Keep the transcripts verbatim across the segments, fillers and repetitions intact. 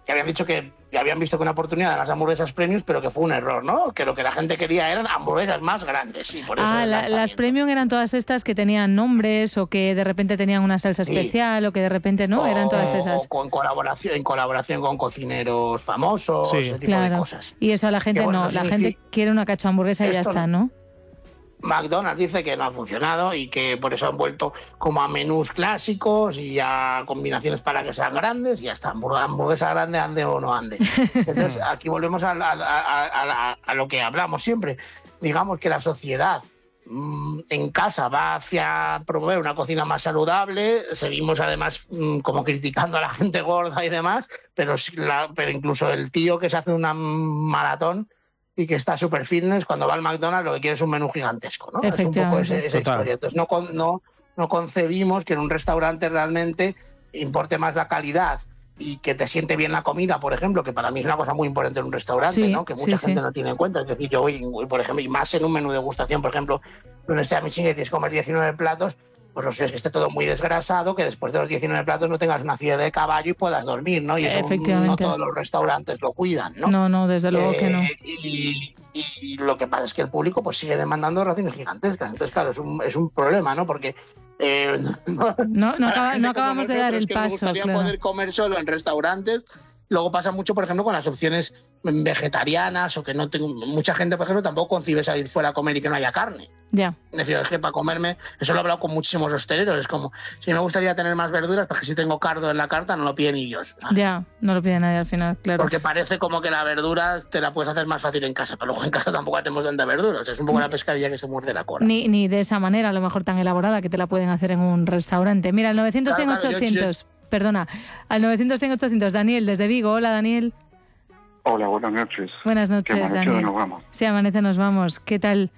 que habían dicho que, que habían visto que una oportunidad de las hamburguesas premium, pero que fue un error, ¿no? Que lo que la gente quería eran hamburguesas más grandes. Y por eso ah, la, las premium eran todas estas que tenían nombres o que de repente tenían una salsa sí. especial o que de repente no, o, eran todas esas. O con colaboración, en colaboración con cocineros famosos, sí. ese tipo claro. de cosas. Y eso a la gente que, bueno, no, la gente quiere una cacho hamburguesa y ya está, ¿no? McDonald's dice que no ha funcionado y que por eso han vuelto como a menús clásicos y a combinaciones para que sean grandes y ya está, hamburguesa grande, ande o no ande. Entonces aquí volvemos a, a, a, a, a lo que hablamos siempre. Digamos que la sociedad mmm, en casa va hacia promover una cocina más saludable, seguimos además mmm, como criticando a la gente gorda y demás, pero, la, pero incluso el tío que se hace una maratón y que está super fitness, cuando va al McDonald's lo que quiere es un menú gigantesco, ¿no? Es un poco ese, esa historia. Entonces no, no, no concebimos que en un restaurante realmente importe más la calidad y que te siente bien la comida, por ejemplo, que para mí es una cosa muy importante en un restaurante, sí, ¿no? Que mucha sí, gente sí. no tiene en cuenta. Es decir, yo voy, por ejemplo, y más en un menú de degustación, por ejemplo, donde sea Michelin y tienes que comer diecinueve platos, pues no sé, es que esté todo muy desgrasado, que después de los diecinueve platos no tengas una acidez de caballo y puedas dormir, ¿no? Y eso no todos los restaurantes lo cuidan, ¿no? No, no, desde luego eh, que no. Y, y lo que pasa es que el público pues sigue demandando raciones gigantescas. Entonces, claro, es un, es un problema, ¿no? Porque eh, no, no, no, acaba, no acabamos de dar el que paso. Me gustaría claro. poder comer solo en restaurantes. Luego pasa mucho, por ejemplo, con las opciones vegetarianas o que no tengo... Mucha gente, por ejemplo, tampoco concibe salir fuera a comer y que no haya carne. Ya. Es decir, es que para comerme... Eso lo he hablado con muchísimos hosteleros. Es como, si me gustaría tener más verduras, porque si tengo cardo en la carta no lo piden ellos. ¿Sabes? Ya, no lo pide nadie al final, claro. Porque parece como que la verdura te la puedes hacer más fácil en casa, pero luego en casa tampoco hacemos tanta verdura. O sea, es un poco la pescadilla que se muerde la cola. Ni, ni de esa manera, a lo mejor tan elaborada, que te la pueden hacer en un restaurante. Mira, el novecientos cien ochocientos... Perdona, al novecientos cien ochocientos, Daniel, desde Vigo. Hola, Daniel. Hola, buenas noches. Buenas noches, Daniel. Nos vamos. Sí, amanece, nos vamos. ¿Qué tal?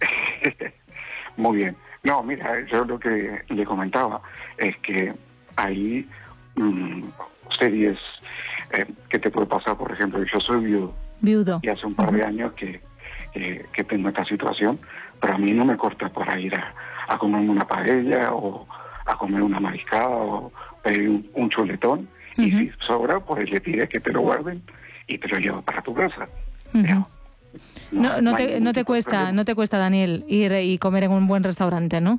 Muy bien. No, mira, yo lo que le comentaba es que hay mmm, series eh, que te puede pasar, por ejemplo, yo soy viudo. Viudo. Y hace un par uh-huh. de años que, que, que tengo esta situación, pero a mí no me corta para ir a, a comerme una paella o a comer una mariscada o pedir un, un chuletón uh-huh. y si sobra, pues le pides que te lo guarden y te lo llevo para tu casa. Uh-huh. No, no, no, te, no te cuesta, problema. no te cuesta, Daniel, ir y comer en un buen restaurante, ¿no?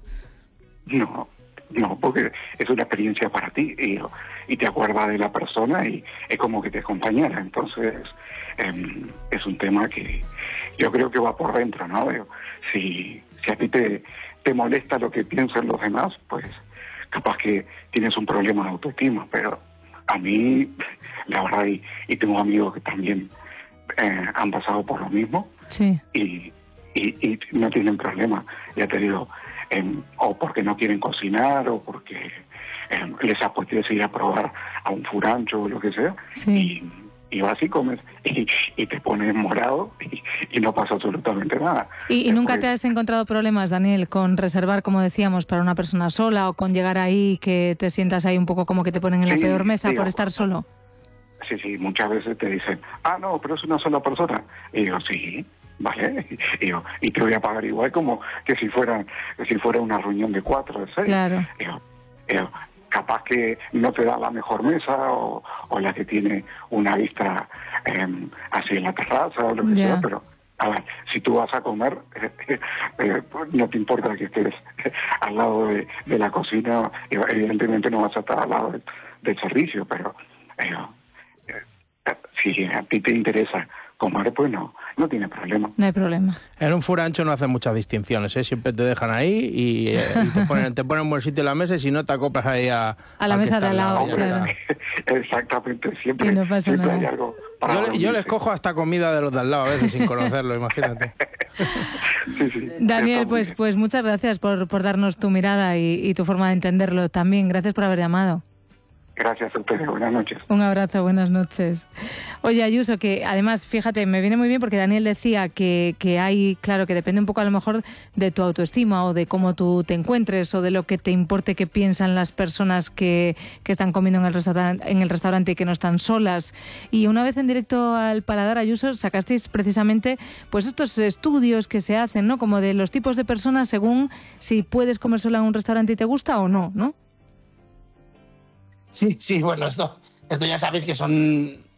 No, no, porque es una experiencia para ti y, y te acuerdas de la persona y es como que te acompañara. Entonces, eh, es un tema que yo creo que va por dentro, ¿no? Si, si a ti te, te molesta lo que piensan los demás, pues capaz que tienes un problema de autoestima, pero a mí, la verdad, y, y tengo amigos que también eh, han pasado por lo mismo sí. y, y, y no tienen problema, ya te digo, eh, o porque no quieren cocinar o porque eh, les apetece ir a probar a un furancho o lo que sea, sí. y y vas y comes y, y te pones morado y, y no pasa absolutamente nada. ¿Y, y Después... nunca te has encontrado problemas, Daniel, con reservar, como decíamos, para una persona sola o con llegar ahí que te sientas ahí un poco como que te ponen en la sí, peor mesa sí, por estar solo? Sí, sí, muchas veces te dicen, ah, no, pero es una sola persona. Y digo, sí, vale, y, digo, y te voy a pagar igual como que si fuera, que si fuera una reunión de cuatro, de seis. Claro. Y digo, y digo, capaz que no te da la mejor mesa o, o la que tiene una vista eh, así en la terraza o lo que yeah. sea, pero a ver, si tú vas a comer, eh, eh, no te importa que estés al lado de, de la cocina, evidentemente no vas a estar al lado de, del servicio, pero eh, eh, si a ti te interesa comer, pues no, no tiene problema. No hay problema. En un furancho no hacen muchas distinciones, ¿eh? Siempre te dejan ahí y, eh, y te ponen te ponen un buen sitio en la mesa y si no te acoplas ahí a... A la mesa de al lado, claro. Exactamente, siempre, no pasa siempre nada. hay algo para Yo, yo les cojo hasta comida de los de al lado a veces sin conocerlo, imagínate. Sí, sí, Daniel, pues, pues muchas gracias por, por darnos tu mirada y, y tu forma de entenderlo también. Gracias por haber llamado. Gracias a ustedes, buenas noches. Un abrazo, buenas noches. Oye, Ayuso, que además, fíjate, me viene muy bien porque Daniel decía que, que hay, claro, que depende un poco a lo mejor de tu autoestima o de cómo tú te encuentres o de lo que te importe que piensan las personas que, que están comiendo en el, restaurante, en el restaurante y que no están solas. Y una vez en directo al Paladar, Ayuso, sacasteis precisamente pues estos estudios que se hacen, ¿no? Como de los tipos de personas según si puedes comer sola en un restaurante y te gusta o no, ¿no? Sí, sí, bueno, esto, esto ya sabéis que son